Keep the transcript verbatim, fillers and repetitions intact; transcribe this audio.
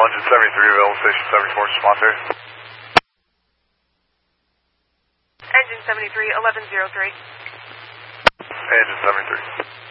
Engine seventy-three, available station seventy-four, response area. Engine seventy-three, eleven oh three. Engine seventy-three.